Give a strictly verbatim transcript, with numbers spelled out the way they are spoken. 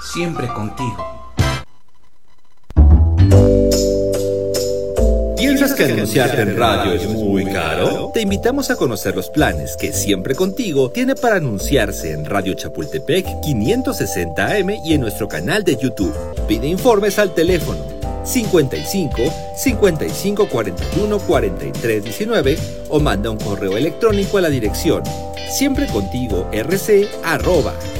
siempre contigo. ¿Piensas que anunciarte en radio es muy caro? Te invitamos a conocer los planes que Siempre Contigo tiene para anunciarse en Radio Chapultepec quinientos sesenta A M y en nuestro canal de YouTube. Pide informes al teléfono cincuenta y cinco, cincuenta y cinco cuarenta y uno, cuarenta y tres diecinueve o manda un correo electrónico a la dirección siemprecontigo rc arroba